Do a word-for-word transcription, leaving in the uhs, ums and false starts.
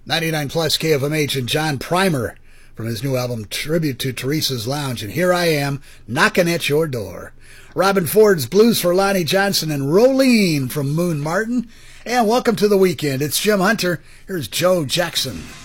ninety-nine plus K F M H and John Primer from his new album Tribute to Teresa's Lounge. And here I am, knocking at your door. Robin Ford's Blues for Lonnie Johnson and Rolene from Moon Martin. And welcome to the weekend. It's Jim Hunter. Here's Joe Jackson.